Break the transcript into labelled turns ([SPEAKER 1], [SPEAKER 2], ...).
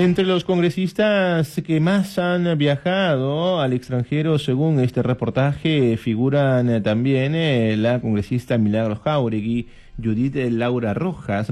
[SPEAKER 1] Entre los congresistas que más han viajado al extranjero, según este reportaje, figuran también la congresista Milagros Jáuregui, Judith Laura Rojas,